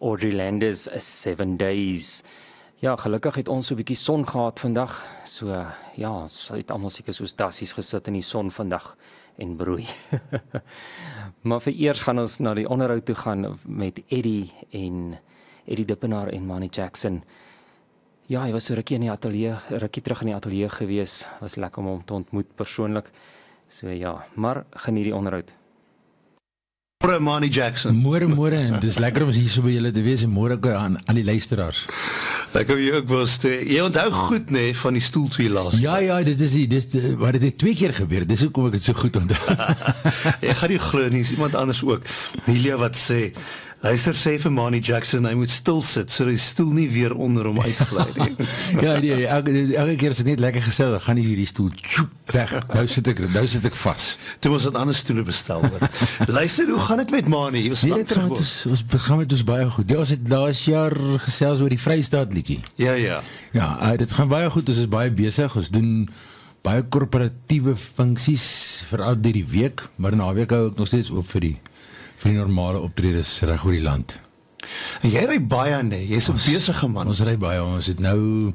Audrey Landis, 7 Days. Ja, gelukkig het ons so 'n bietjie son gehad vandag. So ja, ons het almal seker soos dassies gesit in die son vandag en broei. Maar vereers gaan ons na die onderhoud toe gaan met Eddie Dippenaar en Manny Jackson. Ja, hy was so rukkie terug in die ateljee gewees. Was lekker om hom te ontmoet persoonlik. So ja, maar geniet die onderhoud. Môre Manny Jackson. Môre en dis lekker om hier so by julle te wees en môre ook aan die luisteraars. Lekker jy ook was. Jy onthou goed nê van die stoeltjie laas. Ja, dit het 2 keer gebeur. Dis hoekom ek dit so goed onthou. Jy gaan nie glo nie, is iemand anders ook. Nelia wat sê, luister sê vir Manny Jackson, hy moet stil sit, so die stoel nie weer onder hom uitgly nie. Ja, nee, elke keer as ek net lekker gesê, dan gaan hierdie stoel weg. Nou sit ek vas. Toe ons 'n ander stoele bestel word. Luister, hoe gaan dit met Manny? Ons gaan met ons baie goed. Ja, ons het laas jaar gesels oor die Vrystaat liedjie. Ja. Ja, dit gaan baie goed. Ons is baie besig. Ons doen baie korporatiewe funksies veral deur die week, maar naweek hou ek nog steeds oop vir die normale optredes reg oor die land. En jy ry baie nee, jy's 'n besige man. Ons ry baie, ons het nou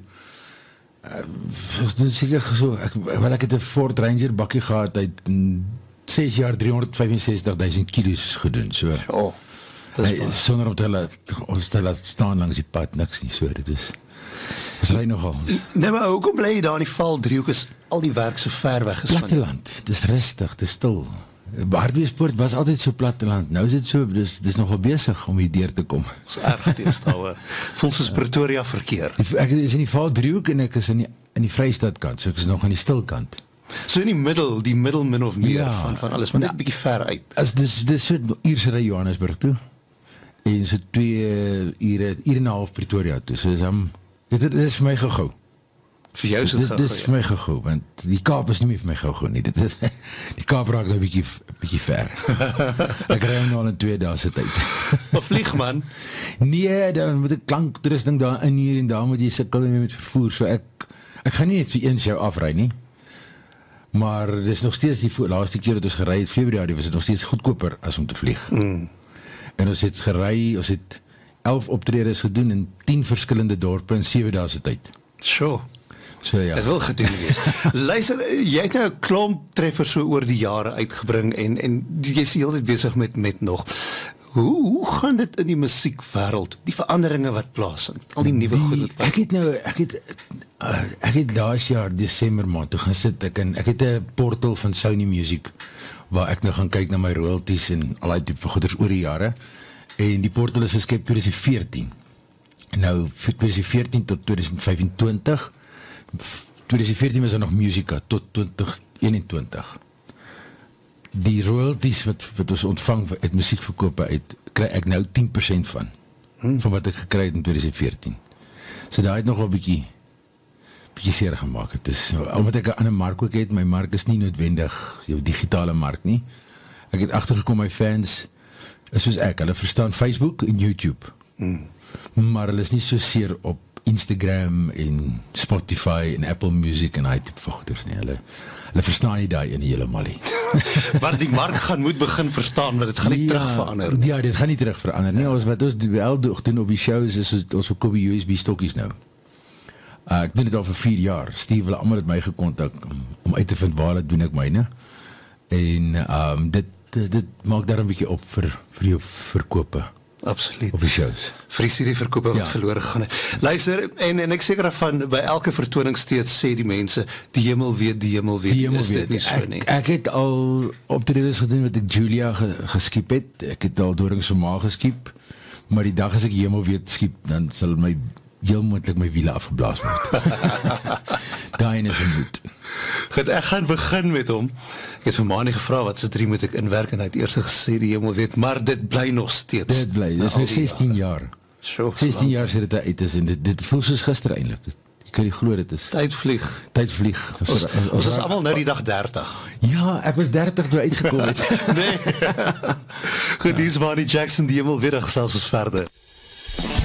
seker so ek het 'n Ford Ranger bakkie gehad, hy het in 6 jaar 365.000 kilos gedoen, so. Oh, sonder om te laat staan langs die pad, niks nie, so dit is. Ons ry nogal. Nee, maar hoekom bly jy daar in die Vaal-driehoek is al die werk so ver weg is van? Platteland, dis rustig, dis stil. Hartbeespoort was altyd so platteland. Nou is dit so, dis nogal besig om hier deur te kom. Dis erg teestouwe. Voel soos Pretoria verkeer. Ek is in die Vaal-driehoek en ek is in die Vrystaat kant, so ek is nog aan die stil kant. So in die middel min of meer van alles, maar net 'n bietjie ver uit. Dis so uur ry Johannesburg toe. En so 2 ure en 'n half Pretoria toe. So dit is vir my gou. Vir jou is dit gou. Dit is vir my gou, want die Kaap is nie meer vir my gou nie. Die Kaap raak nou 'n bietjie ver. Ek ry nou al in 2 dae se tyd. Maar vlieg man. Nee, dan moet ek klanktoerusting daar in hier en daar moet jy sukkel met vervoer. So ek gaan nie net vir een show afry nie. Maar dis nog steeds die laaste keer dat ons gery het Februarie was dit nog steeds goedkoper as om te vlieg. En ons het gery, ons het 11 optredes gedoen in 10 verskillende dorpe in 7 dae se tyd. Sure. So ja. Dit wil gedoen wees. Luister, jy het nou 'n klomp treffers so oor die jare uitgebring en jy is heeltyd besig met nog. Hoe gaan dit in die musiekwêreld? Die veranderinge wat plaasvind, al die nuwe goed wat ek het laas jaar Desember maand toe gaan sit ek het 'n portal van Sony Music waar ek nou gaan kyk na my royalties en al die tipe goeders oor die jare. En die portal is geskep 2014. Nou 2014 tot 2025. 2014 was daar nog Musica tot 2021. Die royalties wat ons ontvang uit musiekverkope uit, kry ek nou 10% van wat ek gekry het in 2014. So daar het nogal 'n bietjie seer gemaak. Het is, omdat ek 'n ander mark ook het, my mark is nie noodwendig jou digitale mark nie. Ek het agtergekom my fans is soos ek, hulle verstaan Facebook en YouTube. Maar hulle is nie so seer op Instagram en Spotify en Apple Music en hy tipe goeders nie. Hulle verstaan nie daai in die hele malie. Maar die mark moet begin verstaan dat dit gaan nie terug verander. Ja, dit gaan nie terug verander nie. Wat ons wel doen op die shows is ons verkoop USB stokkies nou. Ek doen dit al vir 4 jaar. Steve hulle almal het my gekontak om uit te vind waar doen ek myne. En dit maak daar 'n bietjie op vir jou verkope. Absoluut. Op die shows. Vir die CD-verkope wat verlore gegaan het. Luister, en ek seker van by elke vertoning steeds sê die mense, die hemel weet. Is dit nie so nie? Ek het al optredes gedoen wat ek Julia geskiep het. Ek het al Dorings van Ma geskiep. Maar die dag as ek hemel weet skiep, dan sal heel moontlik my wiele afgeblaas word. Daai is goed. Goed, ek gaan begin met hom. Ek het vir Manny gevra wat se 3 moet ek inwerk en hy het eers gesê die hemel weet, maar dit bly nog steeds. Dit bly, dit is nou 16 jaar. 16 jaar sê dit uit is en dit voel soos gister eintlik. Ek kan nie glo dit is. Tyd vlieg. Ons is almal nou die dag 30. Ja, ek was 30 toe uitgekom het. Nee. Goed, hier is Manny Jackson, die hemel weet, gesels ons verder.